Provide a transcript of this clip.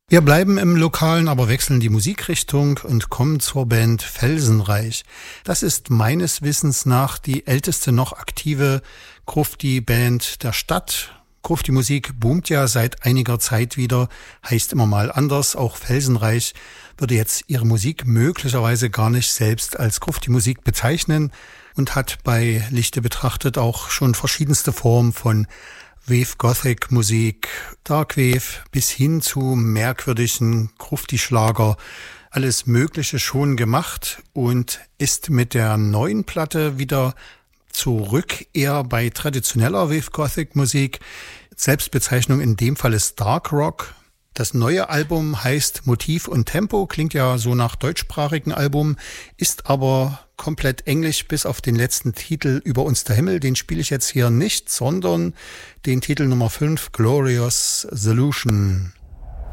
Wir bleiben im Lokalen, aber wechseln die Musikrichtung und kommen zur Band Felsenreich. Das ist meines Wissens nach die älteste noch aktive Grufti-Band der Stadt. Grufti-Musik boomt ja seit einiger Zeit wieder, heißt immer mal anders. Auch Felsenreich würde jetzt ihre Musik möglicherweise gar nicht selbst als Grufti-Musik bezeichnen und hat bei Lichte betrachtet auch schon verschiedenste Formen von Wave Gothic Musik, Dark Wave bis hin zu merkwürdigen Grufti-Schlager, alles Mögliche schon gemacht und ist mit der neuen Platte wieder zurück, eher bei traditioneller Wave Gothic Musik. Selbstbezeichnung in dem Fall ist Dark Rock. Das neue Album heißt Motiv und Tempo, klingt ja so nach deutschsprachigen Album, ist aber komplett englisch bis auf den letzten Titel Über uns der Himmel. Den spiele ich jetzt hier nicht, sondern den Titel Nummer 5, Glorious Solution.